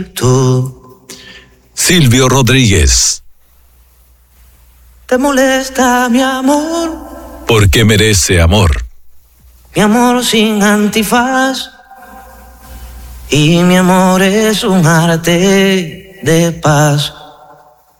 Tú. Silvio Rodríguez. ¿Te molesta mi amor? Porque merece amor. Mi amor sin antifaz. Y mi amor es un arte de paz.